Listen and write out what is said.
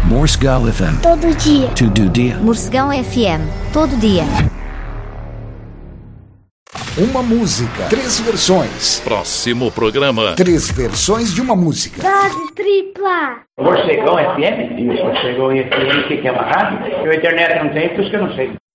Morsegal FM. Todo dia. Todo dia. Morcegão FM. Todo dia. Uma música, 3 versões. Próximo programa. 3 versões de uma música. Dose tripla. Morcegão FM? Isso, Morcegão FM, o que é uma rádio? Eu a internet não tem, por isso que eu não sei.